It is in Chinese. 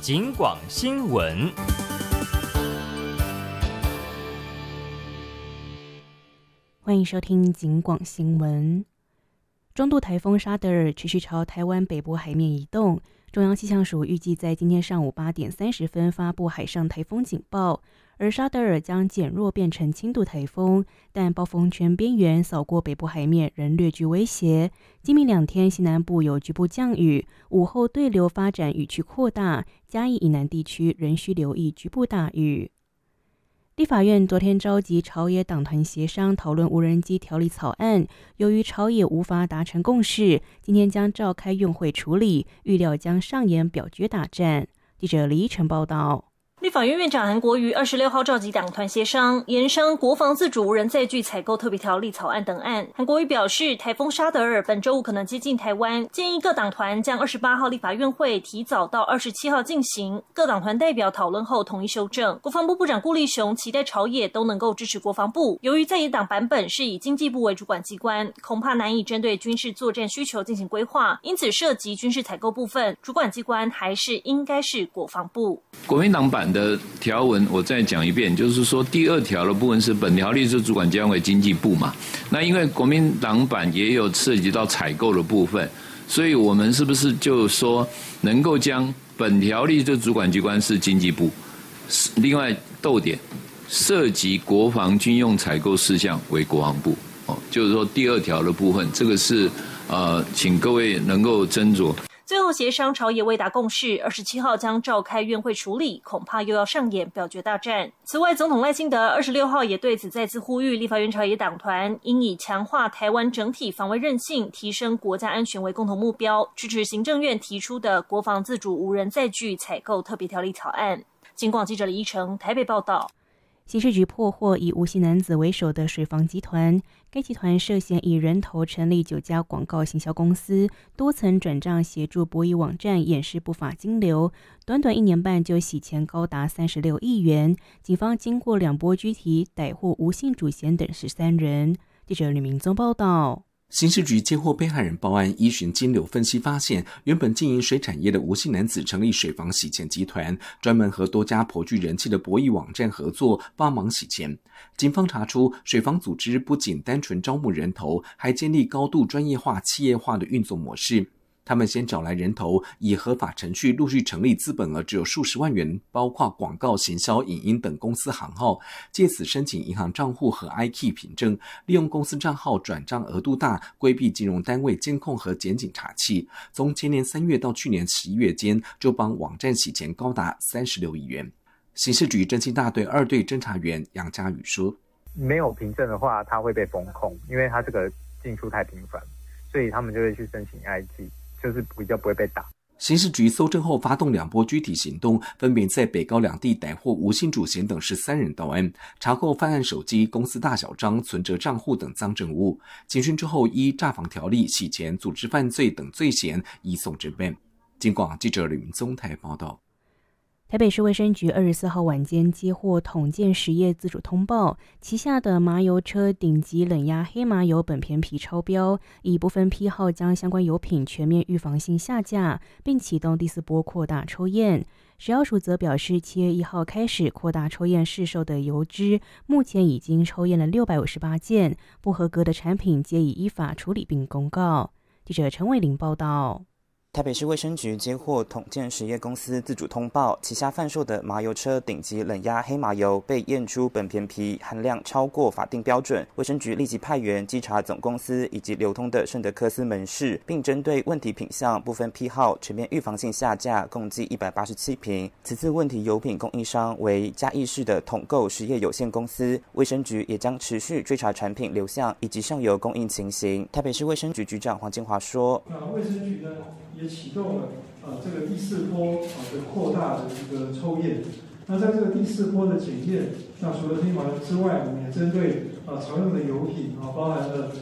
警广新闻。 欢迎收听警广新闻。中度台风沙德尔持续朝台湾北部海面移动，中央气象署预计在今天上午8点30分发布海上台风警报，而沙德尔将减弱变成轻度台风，但暴风圈边缘扫过北部海面仍略具威胁。今明2天西南部有局部降雨，午后对流发展雨区扩大，嘉义以南地区仍需留意局部大雨。立法院昨天召集朝野党团协商讨论无人机条例草案，由于朝野无法达成共识，今天将召开院会处理，预料将上演表决大战。记者李依晨报道。 立法院院长韩国瑜26号召集党团协商，研商国防自主无人载具采购特别条例草案等案。韩国瑜表示，台风沙德尔本周五可能接近台湾，建议各党团将28号立法院会提早到27号进行。各党团代表讨论后同意修正。国防部部长顾立雄期待朝野都能够支持国防部。由于在野党版本是以经济部为主管机关，恐怕难以针对军事作战需求进行规划，因此涉及军事采购部分，主管机关还是应该是国防部。 国民党版的条文我再讲一遍，就是说第2条的部分是本条例是主管机关为经济部嘛，那因为国民党版也有涉及到采购的部分，所以我们是不是就说能够将本条例的主管机关是经济部，另外逗点涉及国防军用采购事项为国防部，就是说第2条的部分，这个是请各位能够斟酌。 最后协商朝野未达共识，27号将召开院会处理，恐怕又要上演表决大战。此外，总统赖清德26号也对此再次呼吁立法院朝野党团应以强化台湾整体防卫韧性、提升国家安全为共同目标，支持行政院提出的国防自主无人载具采购特别条例草案。警广记者李依成台北报道。 刑事局破获以吴姓男子为首的水房集团，该集团涉嫌以人头成立9家广告行销公司，多层转账协助博弈网站掩饰不法金流，短短1年半就洗钱高达36亿元。警方经过2波拘提，逮获吴姓主嫌等13人。记者吕明宗报道。 刑事局接获被害人报案，依循金流分析发现，原本经营水产业的吴姓男子成立水房洗钱集团，专门和多家颇具人气的博弈网站合作，帮忙洗钱。警方查出，水房组织不仅单纯招募人头，还建立高度专业化、企业化的运作模式。他们先找来人头，以合法程序陆续成立资本额只有数十万元，包括广告、行销、影音等公司行号，借此申请银行账户和 iKey 凭证，利用公司账号转账额度大，规避金融单位监控和检警查缉。从前年3月到去年11月间，就帮网站洗钱高达36亿元。刑事局侦缉大队2队侦查员杨家宇说：“ 没有凭证的话，他会被封控，因为他这个进出太频繁，所以他们就会去申请 iKey。”就是比较不会被打。 刑事局搜证后发动2波拘提行动，分别在北高2地逮获吴姓主嫌等13人到案，查扣犯案手机、公司大小章、存折账户等赃证物。警讯之后，依诈防条例、洗钱、组织犯罪等罪嫌移送侦办。警广记者吕明宗台报道。 台北市卫生局24号晚间接获统建实业自主通报，旗下的麻油车顶级冷压黑麻油苯片皮超标，以不分批号将相关油品全面预防性下架，并启动第4波扩大抽验。食药署则表示，7月1号开始扩大抽验市售的油脂，目前已经抽验了658件，不合格的产品皆已依法处理并公告。记者陈伟玲报道。 台北市卫生局接获统建实业公司自主通报，旗下贩售的麻油车顶级冷压黑麻油被验出苯片皮含量超过法定标准，卫生局立即派员稽查总公司以及流通的圣德克斯门市，并针对问题品项不分批号全面预防性下架，共计187瓶。此次问题油品供应商为嘉义市的统购实业有限公司，卫生局也将持续追查产品流向以及上游供应情形。台北市卫生局局长黄金华说：“ 卫生局呢也启动了这个第4波的扩大的这个抽验。那在这个第4波的检验，那除了黑麻油之外，我们也针对常用的油品包含了